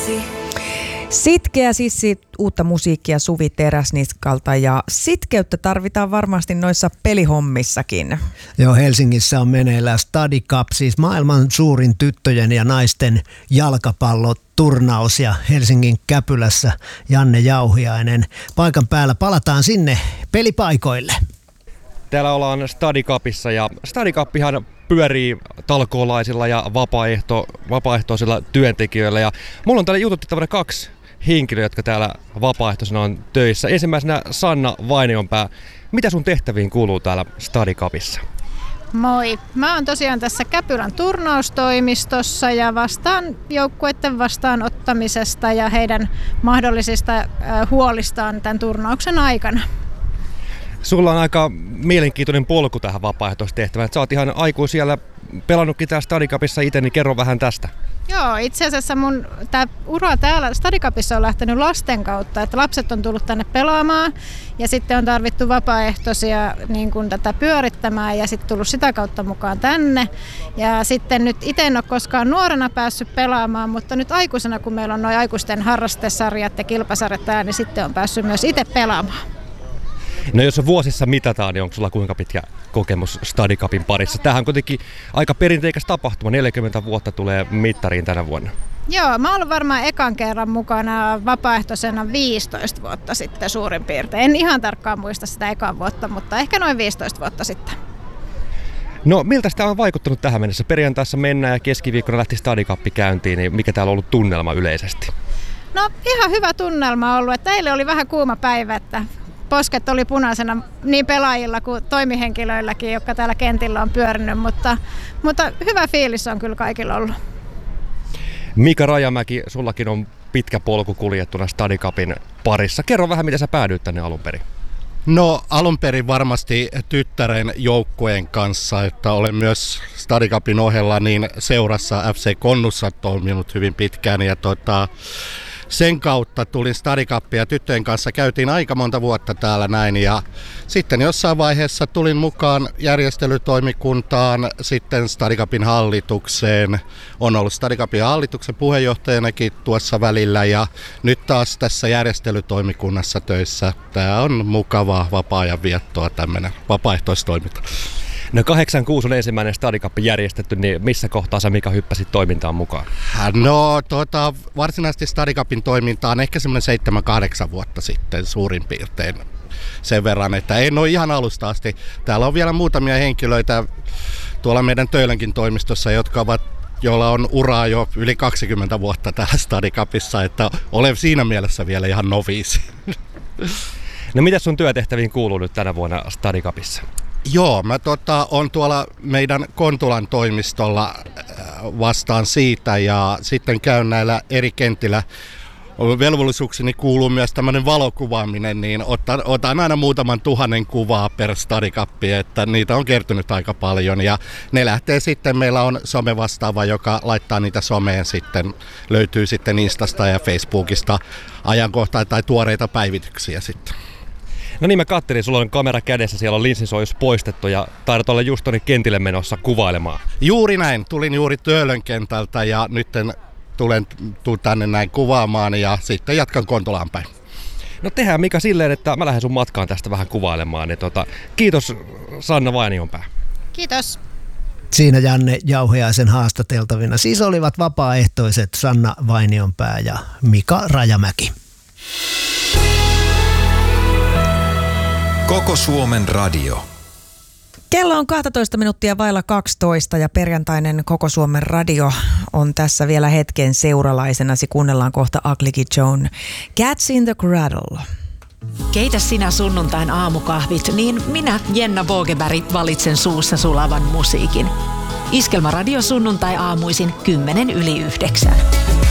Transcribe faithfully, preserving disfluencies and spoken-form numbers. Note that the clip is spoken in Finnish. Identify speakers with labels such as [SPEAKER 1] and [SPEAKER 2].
[SPEAKER 1] sissi.
[SPEAKER 2] Sitkeä sissi, uutta musiikkia Suvi Teräsniskalta, ja sitkeyttä tarvitaan varmasti noissa pelihommissakin.
[SPEAKER 3] Joo, Helsingissä on meneillään Study Cup, siis maailman suurin tyttöjen ja naisten jalkapalloturnaus, ja Helsingin Käpylässä Janne Jauhiainen paikan päällä. Palataan sinne pelipaikoille.
[SPEAKER 4] Täällä ollaan Study Cupissa, ja Study Cupihan pyörii talkoolaisilla ja vapaaehto, vapaaehtoisilla työntekijöillä. Ja mulla on täällä jututettavana kaksi henkilöä, jotka täällä vapaaehtoisena on töissä. Ensimmäisenä Sanna Vainionpää. Mitä sun tehtäviin kuuluu täällä Study Cupissa?
[SPEAKER 5] Moi. Mä oon tosiaan tässä Käpylän turnaustoimistossa ja vastaan joukkueiden vastaanottamisesta ja heidän mahdollisista huolistaan tämän turnauksen aikana.
[SPEAKER 4] Sulla on aika mielenkiintoinen polku tähän vapaaehtoistehtävään. Sä oot ihan aikuisia siellä pelannutkin täällä Study Cupissa itse, niin kerro vähän tästä.
[SPEAKER 5] Joo, itse asiassa mun tää ura täällä Study Cupissa on lähtenyt lasten kautta, että lapset on tullut tänne pelaamaan ja sitten on tarvittu vapaaehtoisia niin kuin tätä pyörittämään ja sitten tullut sitä kautta mukaan tänne. Ja sitten nyt itse en ole koskaan nuorena päässyt pelaamaan, mutta nyt aikuisena, kun meillä on nuo aikuisten harrastesarjat ja kilpasarjat täällä, niin sitten on päässyt myös itse pelaamaan.
[SPEAKER 4] No jos vuosissa mitataan, niin onko sulla kuinka pitkä kokemus Study Cupin parissa? Tämähän on kuitenkin aika perinteikäs tapahtuma. neljäkymmentä vuotta tulee mittariin tänä vuonna.
[SPEAKER 5] Joo, mä oon ollut varmaan ekan kerran mukana vapaaehtoisena viisitoista vuotta sitten suurin piirtein. En ihan tarkkaan muista sitä ekan vuotta, mutta ehkä noin viisitoista vuotta sitten.
[SPEAKER 4] No miltä sitä on vaikuttanut tähän mennessä? Perjantaissa mennään ja keskiviikkona lähti Study Cup käyntiin, niin mikä täällä on ollut tunnelma yleisesti?
[SPEAKER 5] No ihan hyvä tunnelma ollut, että eilen oli vähän kuuma päivä, että posket oli punaisena niin pelaajilla kuin toimihenkilöilläkin, jotka täällä kentillä on pyörinyt, mutta, mutta hyvä fiilis on kyllä kaikilla ollut.
[SPEAKER 4] Mika Rajamäki, sullakin on pitkä polku kuljettuna Study Cupin parissa. Kerro vähän, miten sä päädyit tänne alun perin.
[SPEAKER 6] No alun perin varmasti tyttären joukkueen kanssa, että olen myös Study Cupin ohella niin seurassa F C Konnussa toiminut hyvin pitkään ja tota, sen kautta tulin Study Cupia ja tyttöjen kanssa käytiin aika monta vuotta täällä näin ja sitten jossain vaiheessa tulin mukaan järjestelytoimikuntaan, sitten Study Cupin hallitukseen, on ollut Study Cupin hallituksen puheenjohtajanakin tuossa välillä ja nyt taas tässä järjestelytoimikunnassa töissä. Tämä on mukavaa vapaa-ajan viettoa tämmöinen vapaaehtoistoiminta.
[SPEAKER 4] No kahdeksankymmentäkuusi on ensimmäinen Study Cup järjestetty, niin missä kohtaa sä Mika hyppäsit toimintaan mukaan?
[SPEAKER 6] No tuota, varsinaisesti Study Cupin toimintaan ehkä semmoinen seitsemän kahdeksan vuotta sitten suurin piirtein sen verran, että en ole ihan alusta asti. Täällä on vielä muutamia henkilöitä tuolla meidän Töölönkin toimistossa, jotka ovat, joilla on uraa jo yli kaksikymmentä vuotta täällä Study Cupissa, että olen siinä mielessä vielä ihan noviisi.
[SPEAKER 4] No mitä sun työtehtäviin kuuluu nyt tänä vuonna Study Cupissa?
[SPEAKER 6] Joo, mä tota, on tuolla meidän Kontulan toimistolla vastaan siitä ja sitten käyn näillä eri kentillä. Velvollisuukseni kuuluu myös tämmöinen valokuvaaminen, niin otan, otan aina muutaman tuhannen kuvaa per Study Cup, että niitä on kertynyt aika paljon ja ne lähtee sitten, meillä on somevastaava, joka laittaa niitä someen sitten, löytyy sitten Instasta ja Facebookista ajankohtaa tai tuoreita päivityksiä sitten.
[SPEAKER 4] No niin, mä katselin, sulla on kamera kädessä, siellä on linssinsojus poistettu ja taidat olla just tuonne kentille menossa kuvailemaan.
[SPEAKER 6] Juuri näin, tulin juuri Töölön kentältä ja nyt tulen tulen tänne näin kuvaamaan ja sitten jatkan Kontulaan päin.
[SPEAKER 4] No tehdään Mika silleen, että mä lähden sun matkaan tästä vähän kuvailemaan. Niin tota, kiitos Sanna Vainionpää.
[SPEAKER 5] Kiitos.
[SPEAKER 3] Siinä Janne Jauhiaisen haastateltavina siis olivat vapaaehtoiset Sanna Vainionpää ja Mika Rajamäki.
[SPEAKER 1] Koko Suomen radio.
[SPEAKER 2] Kello on kaksitoista minuuttia vailla kaksitoista ja perjantainen Koko Suomen radio on tässä vielä hetken seuralaisenasi. Kuunnellaan kohta Ugly Joan, Cats in the Cradle.
[SPEAKER 7] Keitä sinä sunnuntain aamukahvit, niin minä, Jenna Vogeberg, valitsen suussa sulavan musiikin. Iskelmäradio sunnuntai aamuisin kymmenen yli yhdeksän.